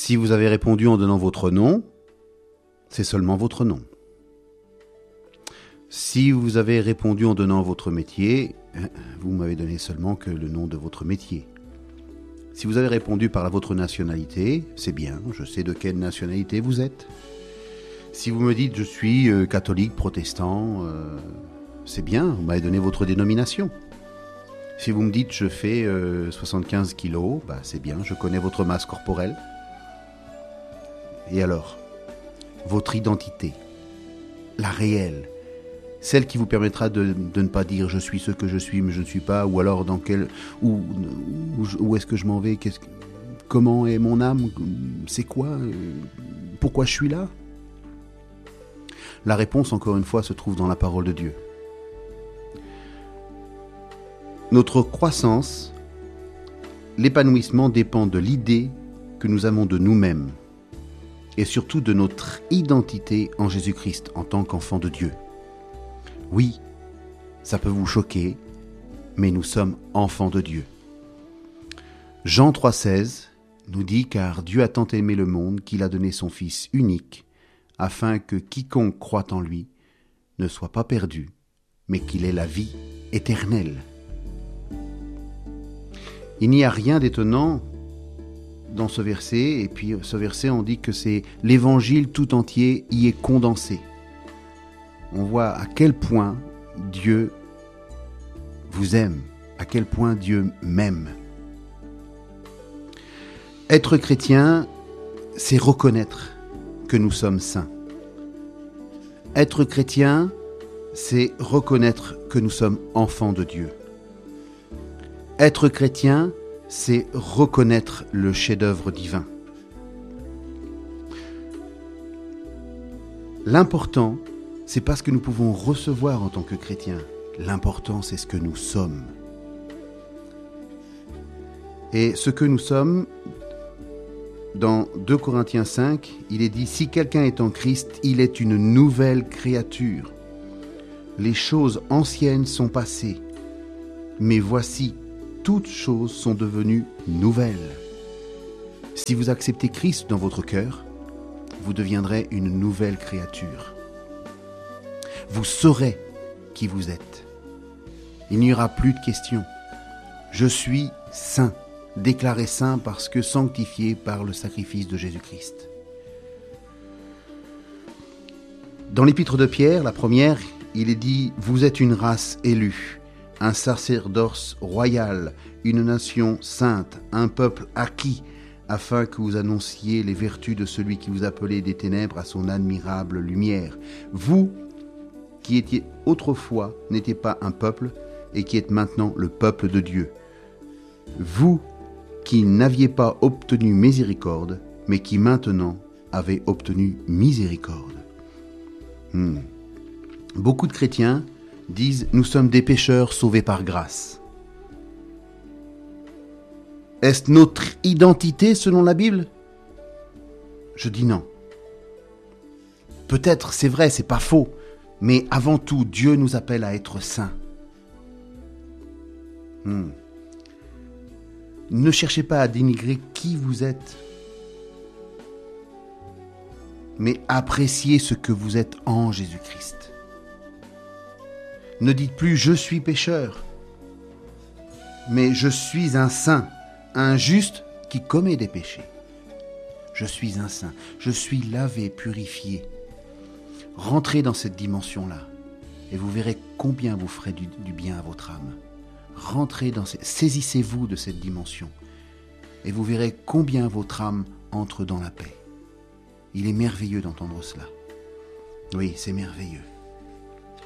Si vous avez répondu en donnant votre nom, c'est seulement votre nom. Si vous avez répondu en donnant votre métier, vous m'avez donné seulement que le nom de votre métier. Si vous avez répondu par votre nationalité, c'est bien, je sais de quelle nationalité vous êtes. Si vous me dites je suis catholique, protestant, c'est bien, vous m'avez donné votre dénomination. Si vous me dites je fais 75 kilos, c'est bien, je connais votre masse corporelle. Et alors, votre identité, la réelle, celle qui vous permettra de ne pas dire je suis ce que je suis mais je ne suis pas, ou alors où est-ce que je m'en vais, comment est mon âme, c'est quoi, pourquoi je suis là? La réponse, encore une fois, se trouve dans la parole de Dieu. Notre croissance, l'épanouissement dépend de l'idée que nous avons de nous-mêmes et surtout de notre identité en Jésus-Christ en tant qu'enfant de Dieu. Oui, ça peut vous choquer, mais nous sommes enfants de Dieu. Jean 3,16 nous dit « Car Dieu a tant aimé le monde qu'il a donné son Fils unique, afin que quiconque croit en lui ne soit pas perdu, mais qu'il ait la vie éternelle. » Il n'y a rien d'étonnant dans ce verset, et puis ce verset on dit que c'est l'évangile tout entier y est condensé. On voit à quel point Dieu vous aime, à quel point Dieu m'aime. Être chrétien, c'est reconnaître que nous sommes saints. Être chrétien, c'est reconnaître que nous sommes enfants de Dieu. Être chrétien, c'est reconnaître le chef-d'œuvre divin. L'important, c'est pas ce que nous pouvons recevoir en tant que chrétiens. L'important, c'est ce que nous sommes. Et ce que nous sommes, dans 2 Corinthiens 5, il est dit « Si quelqu'un est en Christ, il est une nouvelle créature. Les choses anciennes sont passées, mais voici, toutes choses sont devenues nouvelles. » Si vous acceptez Christ dans votre cœur, vous deviendrez une nouvelle créature. Vous saurez qui vous êtes. Il n'y aura plus de questions. Je suis saint, déclaré saint parce que sanctifié par le sacrifice de Jésus-Christ. Dans l'épître de Pierre, la première, il est dit « Vous êtes une race élue, un sacerdoce royal, une nation sainte, un peuple acquis, afin que vous annonciez les vertus de celui qui vous appelait des ténèbres à son admirable lumière. Vous, qui étiez autrefois, n'étiez pas un peuple, et qui êtes maintenant le peuple de Dieu. Vous, qui n'aviez pas obtenu miséricorde, mais qui maintenant avez obtenu miséricorde. » Beaucoup de chrétiens disent « Nous sommes des pécheurs sauvés par grâce ». Est-ce notre identité selon la Bible? Je dis non. Peut-être, c'est vrai, c'est pas faux, mais avant tout, Dieu nous appelle à être saints. Ne cherchez pas à dénigrer qui vous êtes, mais appréciez ce que vous êtes en Jésus-Christ. Ne dites plus « je suis pécheur », mais « je suis un saint ». Un juste qui commet des péchés. Je suis un saint, je suis lavé, purifié. Rentrez dans cette dimension-là et vous verrez combien vous ferez du bien à votre âme. Saisissez-vous de cette dimension et vous verrez combien votre âme entre dans la paix. Il est merveilleux d'entendre cela. Oui, c'est merveilleux.